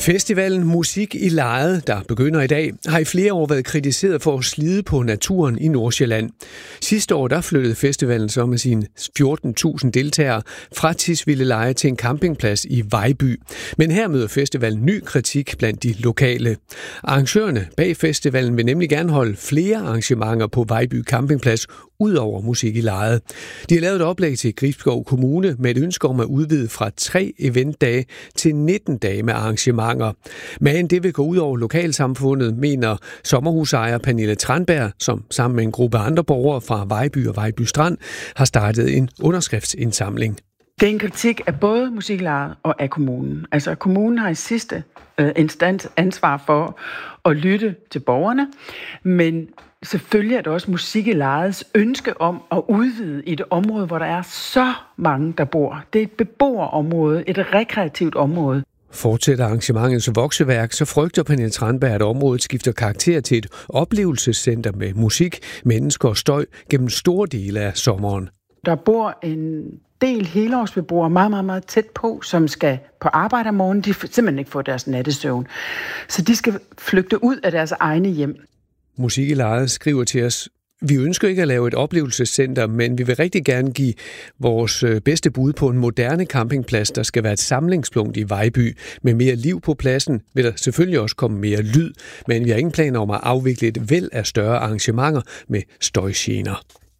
Festivalen Musik i Lejet, der begynder i dag, har i flere år været kritiseret for at slide på naturen i Nordsjælland. Sidste år der flyttede festivalen så med sine 14.000 deltagere fra Tisvildeleje til en campingplads i Vejby. Men her møder festivalen ny kritik blandt de lokale. Arrangørerne bag festivalen vil nemlig gerne holde flere arrangementer på Vejby campingplads ud over Musik i Lejet. De har lavet et oplæg til Gribskov Kommune med et ønske om at udvide fra 3 eventdage til 19 dage med arrangementer. Men det vil gå ud over lokalsamfundet, mener sommerhusejer Pernille Tranberg, som sammen med en gruppe andre borgere fra Vejby og Vejby Strand har startet en underskriftsindsamling. Det er en kritik af både Musik i Lejet og af kommunen. Altså kommunen har i sidste instans ansvar for at lytte til borgerne, men selvfølgelig er det også Musik i Lejets ønske om at udvide i et område, hvor der er så mange, der bor. Det er et beboerområde, et rekreativt område. Fortsætter arrangementets vokseværk, så frygter Pernille Tranberg, at området skifter karakter til et oplevelsescenter med musik, mennesker og støj gennem store dele af sommeren. Der bor en del helårsbeboere meget, meget, meget tæt på, som skal på arbejde om morgenen. De simpelthen ikke får deres nattesøvn. Så de skal flygte ud af deres egne hjem. Musik i Lejet skriver til os: Vi ønsker ikke at lave et oplevelsescenter, men vi vil rigtig gerne give vores bedste bud på en moderne campingplads, der skal være et samlingspunkt i Vejby. Med mere liv på pladsen vil der selvfølgelig også komme mere lyd, men vi har ingen planer om at afvikle et væld af større arrangementer med støjgener.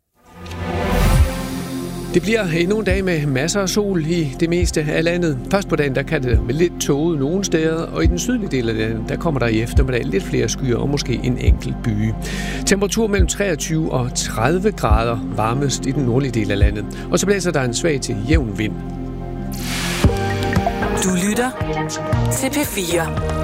Det bliver endnu en dag med masser af sol i det meste af landet. Først på dagen der kan det være lidt tåget nogle steder, og i den sydlige del af landet der kommer der i eftermiddag lidt flere skyer og måske en enkelt byge. Temperatur mellem 23 og 30 grader varmest i den nordlige del af landet. Og så blæser der en svag til jævn vind. Du lytter til P4.